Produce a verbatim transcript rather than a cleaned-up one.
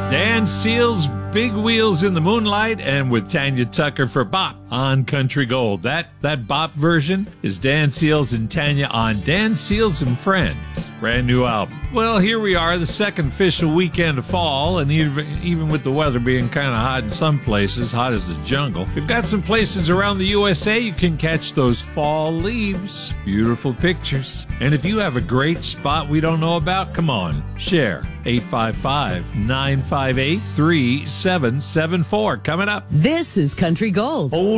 Dan Seals, Big Wheels in the Moonlight, and with Tanya Tucker for Bop on Country Gold. That that Bop version is Dan Seals and Tanya on Dan Seals and Friends, brand new album. Well, here we are, the second official weekend of fall, and even, even with the weather being kind of hot in some places, hot as the jungle, we've got some places around the U S A you can catch those fall leaves. Beautiful pictures. And if you have a great spot we don't know about, come on, share. eight five five, nine five eight, three seven seven four. Coming up. This is Country Gold. Oh,